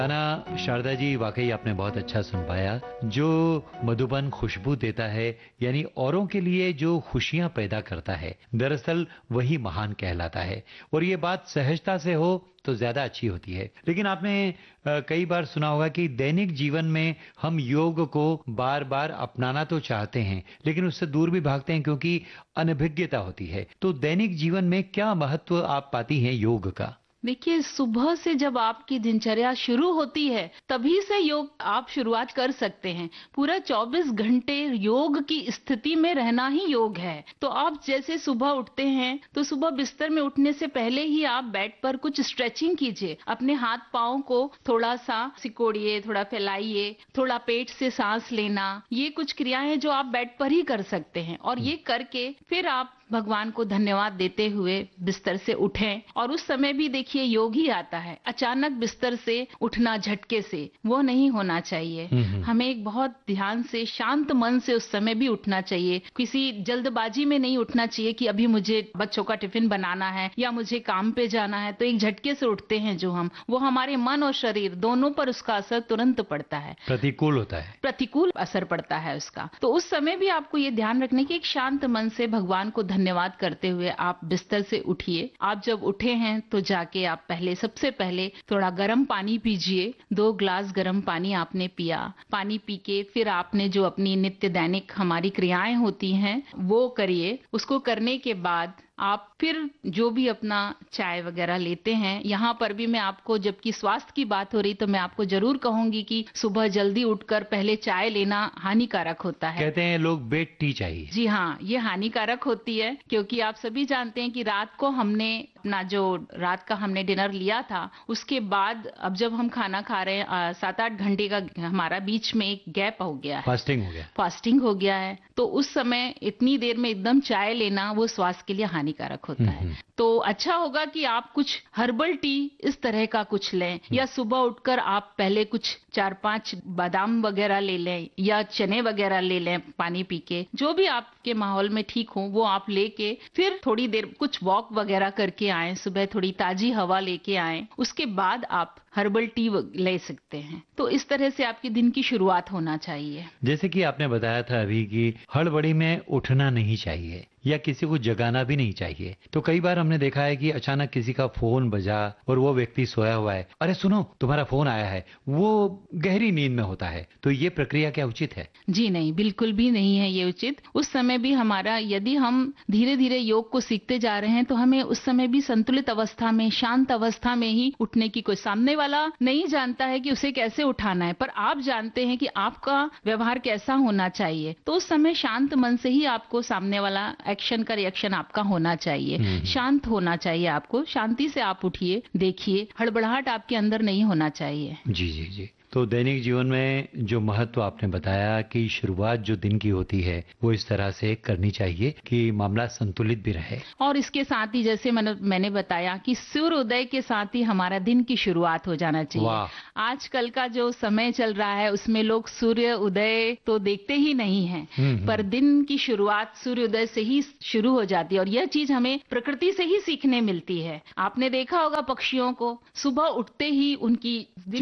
गाना शारदा जी वाकई आपने बहुत अच्छा सुनवाया। जो मधुबन खुशबू देता है, यानी औरों के लिए जो खुशियां पैदा करता है, दरअसल वही महान कहलाता है। और ये बात सहजता से हो तो ज्यादा अच्छी होती है। लेकिन आपने कई बार सुना होगा कि दैनिक जीवन में हम योग को बार बार अपनाना तो चाहते हैं, लेकिन उससे दूर भी भागते हैं क्योंकि अनभिज्ञता होती है। तो दैनिक जीवन में क्या महत्व आप पाती हैं योग का? देखिए, सुबह से जब आपकी दिनचर्या शुरू होती है तभी से योग आप शुरुआत कर सकते हैं। पूरा 24 घंटे योग की स्थिति में रहना ही योग है। तो आप जैसे सुबह उठते हैं तो सुबह बिस्तर में उठने से पहले ही आप बेड पर कुछ स्ट्रेचिंग कीजिए। अपने हाथ पांव को थोड़ा सा सिकोड़िए, थोड़ा फैलाइए, थोड़ा पेट से सांस लेना, ये कुछ क्रियाएं जो आप बेड पर ही कर सकते हैं। और ये करके फिर आप भगवान को धन्यवाद देते हुए बिस्तर से उठें। और उस समय भी देखिए योग ही आता है। अचानक बिस्तर से उठना झटके से, वो नहीं होना चाहिए। हमें एक बहुत ध्यान से, शांत मन से उस समय भी उठना चाहिए। किसी जल्दबाजी में नहीं उठना चाहिए कि अभी मुझे बच्चों का टिफिन बनाना है या मुझे काम पे जाना है, तो एक झटके से उठते हैं जो हम, वो हमारे मन और शरीर दोनों पर उसका असर तुरंत पड़ता है, प्रतिकूल होता है, प्रतिकूल असर पड़ता है उसका। तो उस समय भी आपको ये ध्यान रखने की एक शांत मन से भगवान को धन्यवाद करते हुए आप बिस्तर से उठिए। आप जब उठे हैं तो जाके आप सबसे पहले थोड़ा गर्म पानी पीजिए। 2 ग्लास गर्म पानी आपने पिया। पानी पी के फिर आपने जो अपनी नित्य दैनिक हमारी क्रियाएं होती हैं वो करिए। उसको करने के बाद आप फिर जो भी अपना चाय वगैरह लेते हैं। यहाँ पर भी मैं आपको, जबकि स्वास्थ्य की बात हो रही, तो मैं आपको जरूर कहूंगी कि सुबह जल्दी उठकर पहले चाय लेना हानिकारक होता है। कहते हैं लोग बेड टी चाहिए। जी हाँ, ये हानिकारक होती है क्योंकि आप सभी जानते हैं कि रात को हमने अपना जो रात का हमने डिनर लिया था, उसके बाद अब जब हम खाना खा रहे हैं 7-8 घंटे का हमारा बीच में एक गैप हो गया है, फास्टिंग हो गया है। तो उस समय इतनी देर में एकदम चाय लेना वो स्वास्थ्य के लिए हानिकारक होता है। तो अच्छा होगा कि आप कुछ हर्बल टी इस तरह का कुछ लें, या सुबह उठकर आप पहले कुछ 4-5 बादाम वगैरह ले लें या चने वगैरह ले लें पानी पी के। जो भी आपके माहौल में ठीक हो वो आप लेके फिर थोड़ी देर कुछ वॉक वगैरह करके आएं, सुबह थोड़ी ताजी हवा लेके आएं, उसके बाद आप हर्बल टी ले सकते हैं। तो इस तरह से आपके दिन की शुरुआत होना चाहिए। जैसे कि आपने बताया था अभी कि हड़बड़ी में उठना नहीं चाहिए या किसी को जगाना भी नहीं चाहिए। तो कई बार हमने देखा है कि अचानक किसी का फोन बजा और वो व्यक्ति सोया हुआ है, अरे सुनो तुम्हारा फोन आया है, वो गहरी नींद में होता है। तो ये प्रक्रिया क्या उचित है? जी नहीं, बिल्कुल भी नहीं है ये उचित। उस समय भी हमारा, यदि हम धीरे धीरे योग को सीखते जा रहे हैं तो हमें उस समय भी संतुलित अवस्था में, शांत अवस्था में ही उठने की, कोई सामने वाला नहीं जानता है कि उसे कैसे उठाना है, पर आप जानते हैं कि आपका व्यवहार कैसा होना चाहिए। तो उस समय शांत मन से ही आपको सामने वाला एक्शन का रिएक्शन आपका होना चाहिए। शांत होना चाहिए आपको। शांति से आप उठिए, देखिए, हड़बड़ाहट आपके अंदर नहीं होना चाहिए। जी जी जी। तो दैनिक जीवन में जो महत्व आपने बताया कि शुरुआत जो दिन की होती है वो इस तरह से करनी चाहिए कि मामला संतुलित भी रहे। और इसके साथ ही जैसे मैंने बताया कि सूर्य उदय के साथ ही हमारा दिन की शुरुआत हो जाना चाहिए। आजकल का जो समय चल रहा है उसमें लोग सूर्य उदय तो देखते ही नहीं है, पर दिन की शुरुआत सूर्य उदय से ही शुरू हो जाती है। और यह चीज हमें प्रकृति से ही सीखने मिलती है। आपने देखा होगा पक्षियों को सुबह उठते ही उनकी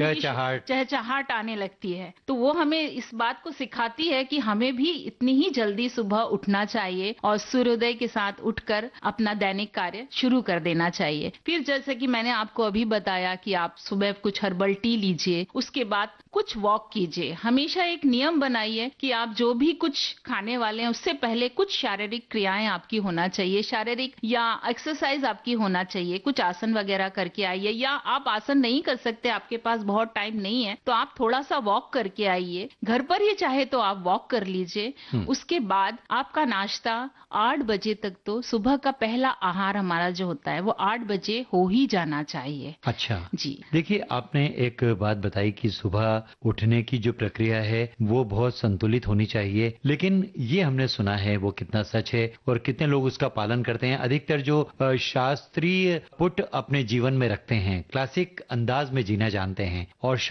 चहचहाट आने लगती है। तो वो हमें इस बात को सिखाती है कि हमें भी इतनी ही जल्दी सुबह उठना चाहिए और सूर्योदय के साथ उठकर अपना दैनिक कार्य शुरू कर देना चाहिए। फिर जैसे कि मैंने आपको अभी बताया कि आप सुबह कुछ हर्बल टी लीजिए, उसके बाद कुछ वॉक कीजिए। हमेशा एक नियम बनाइए कि आप जो भी कुछ खाने वाले हैं उससे पहले कुछ शारीरिक क्रियाएं आपकी होना चाहिए, शारीरिक या एक्सरसाइज आपकी होना चाहिए। कुछ आसन वगैरह करके आइए, या आप आसन नहीं कर सकते, आपके पास बहुत टाइम नहीं है, तो आप थोड़ा सा वॉक करके आइए। घर पर ही चाहे तो आप वॉक कर लीजिए। उसके बाद आपका नाश्ता 8 बजे तक, तो सुबह का पहला आहार हमारा जो होता है वो 8 बजे हो ही जाना चाहिए। अच्छा जी। देखिए, आपने एक बात बताई कि सुबह उठने की जो प्रक्रिया है वो बहुत संतुलित होनी चाहिए, लेकिन ये हमने सुना है, वो कितना सच है और कितने लोग उसका पालन करते हैं? अधिकतर जो शास्त्रीय पुट अपने जीवन में रखते हैं, क्लासिक अंदाज में जीना जानते हैं और शास्त्रों में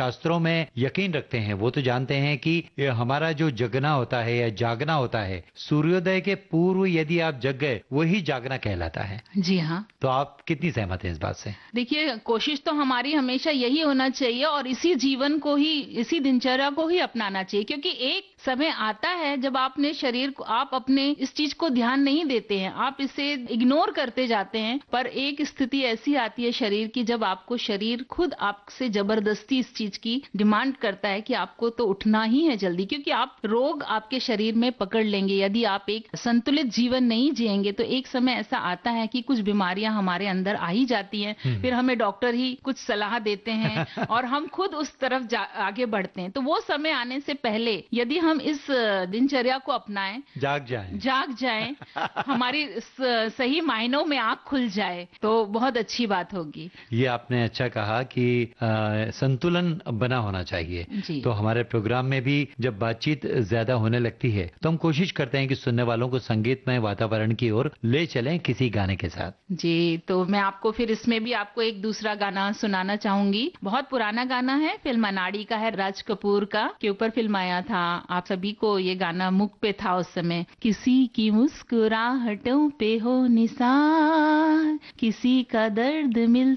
में यकीन रखते हैं वो तो जानते हैं कि हमारा जो जगना होता है या जागना होता है, सूर्योदय के पूर्व यदि आप जग गए वही जागना कहलाता है। जी हाँ। तो आप कितनी सहमत हैं इस बात से? देखिए, कोशिश तो हमारी हमेशा यही होना चाहिए और इसी जीवन को ही, इसी दिनचर्या को ही अपनाना चाहिए, क्योंकि एक समय आता है जब आपने शरीर को, आप अपने इस चीज को ध्यान नहीं देते हैं, आप इसे इग्नोर करते जाते हैं, पर एक स्थिति ऐसी आती है शरीर की जब आपको शरीर खुद आपसे जबरदस्ती इस चीज की डिमांड करता है कि आपको तो उठना ही है जल्दी, क्योंकि आप रोग आपके शरीर में पकड़ लेंगे यदि आप एक संतुलित जीवन नहीं जिएंगे। तो एक समय ऐसा आता है कि कुछ बीमारियां हमारे अंदर आ ही जाती हैं, फिर हमें डॉक्टर ही कुछ सलाह देते हैं और हम खुद उस तरफ आगे बढ़ते हैं। तो वो समय आने से पहले यदि हम इस दिनचर्या को अपनाएं, जाग जाएं, हमारी सही मायनों में आंख खुल जाए, तो बहुत अच्छी बात होगी। ये आपने अच्छा कहा कि संतुलन बना होना चाहिए। तो हमारे प्रोग्राम में भी जब बातचीत ज्यादा होने लगती है तो हम कोशिश करते हैं कि सुनने वालों को संगीतमय वातावरण की ओर ले चलें किसी गाने के साथ। जी, तो मैं आपको फिर इसमें भी आपको एक दूसरा गाना सुनाना चाहूंगी। बहुत पुराना गाना है, फिल्म अनाड़ी का है, राज कपूर का के ऊपर फिल्म आया था। आप सभी को ये गाना मुख पे था उस समय। किसी की मुस्कुराहटों पे हो निसार, किसी का दर्द मिल